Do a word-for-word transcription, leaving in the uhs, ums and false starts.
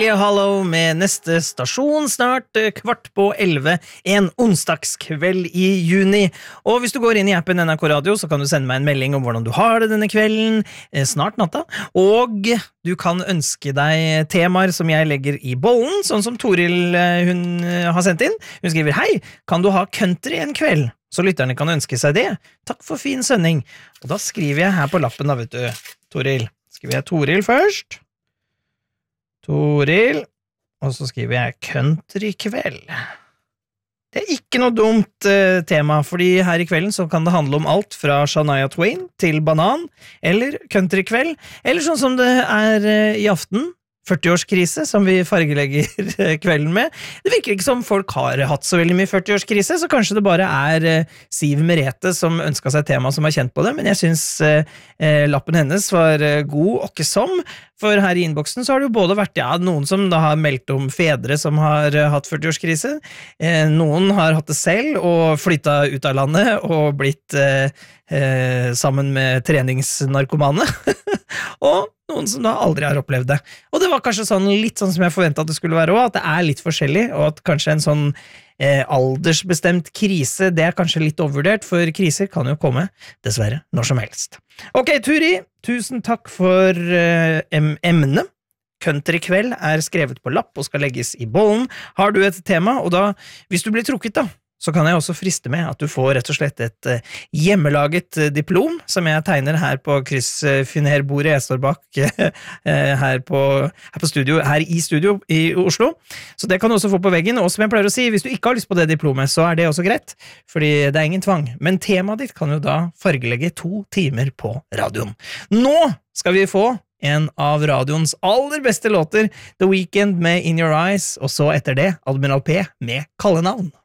Hallo med neste stasjon snart kvart på elleve en onsdagskveld i juni. Og hvis du går inn i appen N R K Radio, så kan du sende meg en melding om hvordan du har det denne kvelden, snart natta. Og du kan ønske deg temaer som jeg legger i bollen, sånn som Toril hun har sendt inn. Hun skriver, hei, kan du ha country en kveld? Så lytterne kan ønske seg det. Takk for fin sending. Og da skriver jeg her på lappen da, vet du, Toril. Skriver jeg Toril først. Toril, og så skriver jeg countrykveld. Det er ikke noe dumt uh, tema, fordi her i kvelden så kan det handle om alt fra Shania Twain til banan, eller countrykveld, eller sånn som det er uh, i aften, førtiårskrise, som vi fargelegger kvelden med. Det virker ikke som folk har hatt så veldig mye førtiårskrise, så kanskje det bare er uh, Siv Merete som ønsket seg tema som har kjent på det, men jeg synes uh, uh, lappen hennes var uh, god og ikke som, for her i innboksen så har det jo både vært ja, noen som da har meldt om fedre som har uh, hatt førtiårskrise, uh, noen har hatt det selv og flyttet ut av landet og blitt uh, uh, sammen med treningsnarkomane, og noen som da aldri har opplevd det. Og det var kanskje sånn, litt sånn som jeg forventet at det skulle være også, at det er litt forskjellig, og at kanskje en sånn eh, aldersbestemt krise, det er kanskje litt overvurdert, for kriser kan jo komme, dessverre, når som helst. Ok, Turi, tusen takk for eh, em emnet. Countrykveld er skrevet på lapp og skal legges i bollen. Har du et tema, og da, hvis du blir trukket da, så kan jeg også friste med at du får rett og slett et uh, hjemmelaget uh, diplom, som jeg tegner her på kryssfinerbordet jeg står bak uh, her, på, her, på studio, her i studio i Oslo. Så det kan du også få på veggen, og som jeg pleier å si, hvis du ikke har lyst på det diplomet, så er det også greit, fordi det er ingen tvang. Men temaet ditt kan jo da fargelegge to timer på radioen. Nå skal vi få en av radioens aller beste låter, The Weeknd med In Your Eyes, og så etter det Admiral P med kallenavn.